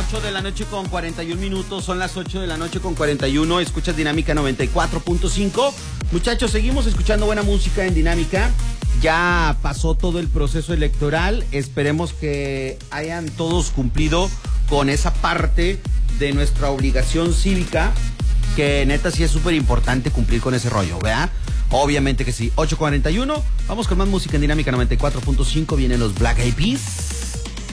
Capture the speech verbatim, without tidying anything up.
ocho de la noche con cuarenta y un minutos, son las ocho de la noche con cuarenta y uno, escuchas Dinámica noventa y cuatro punto cinco. Muchachos, seguimos escuchando buena música en Dinámica. Ya pasó todo el proceso electoral, esperemos que hayan todos cumplido con esa parte de nuestra obligación cívica, que neta sí es súper importante cumplir con ese rollo, ¿verdad? Obviamente que sí. ocho cuarenta y uno, vamos con más música en Dinámica noventa y cuatro punto cinco, vienen los Black Eyed Peas.